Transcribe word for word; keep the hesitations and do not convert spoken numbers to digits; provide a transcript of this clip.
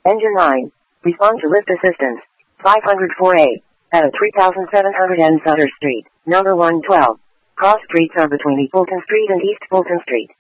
Engine nine. Respond to lift assistance. five oh four A. At a three thousand seven hundred N Sutter Street, number one twelve. Cross streets are between East Fulton Street and East Fulton Street.